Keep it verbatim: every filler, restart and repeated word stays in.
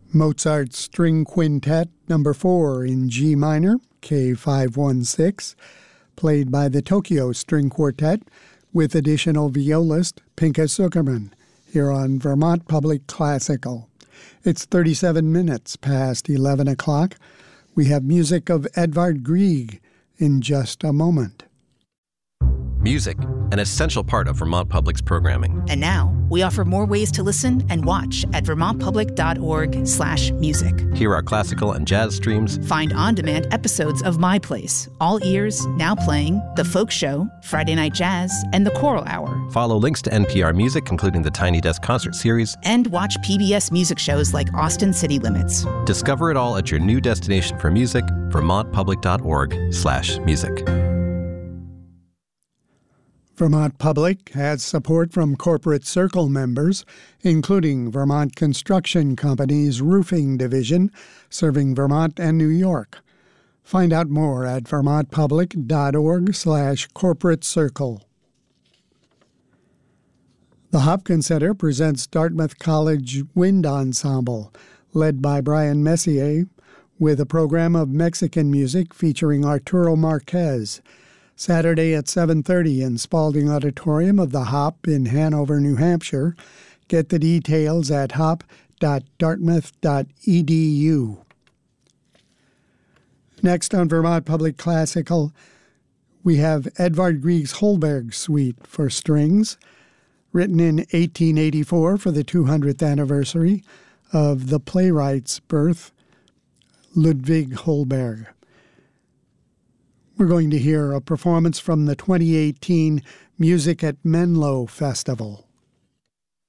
Mozart's String Quintet number four in G minor, K five one six, played by the Tokyo String Quartet with additional violist Pinka Zuckerman here on Vermont Public Classical. It's thirty-seven minutes past eleven o'clock. We have music of Edvard Grieg in just a moment. Music, an essential part of Vermont Public's programming. And now, we offer more ways to listen and watch at vermontpublic.org slash music. Hear our classical and jazz streams. Find on-demand episodes of My Place, All Ears, Now Playing, The Folk Show, Friday Night Jazz, and The Choral Hour. Follow links to N P R Music, including the Tiny Desk Concert Series. And watch P B S music shows like Austin City Limits. Discover it all at your new destination for music, vermontpublic.org slash music. Vermont Public has support from Corporate Circle members, including Vermont Construction Company's Roofing Division, serving Vermont and New York. Find out more at vermontpublic.org slash corporate circle. The Hopkins Center presents Dartmouth College Wind Ensemble, led by Brian Messier, with a program of Mexican music featuring Arturo Marquez. Saturday at seven thirty in Spalding Auditorium of the Hop in Hanover, New Hampshire. Get the details at hop dot dartmouth dot e d u. Next on Vermont Public Classical, we have Edvard Grieg's Holberg Suite for strings, written in eighteen eighty-four for the two hundredth anniversary of the playwright's birth, Ludwig Holberg. We're going to hear a performance from the twenty eighteen Music at Menlo Festival.